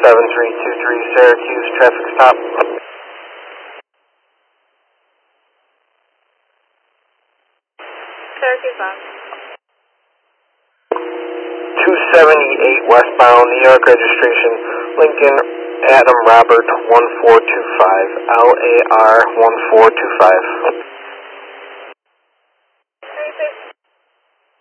7323 Syracuse, traffic stop. Syracuse on. 278 westbound, New York registration, Lincoln Adam Robert 1425, LAR 1425.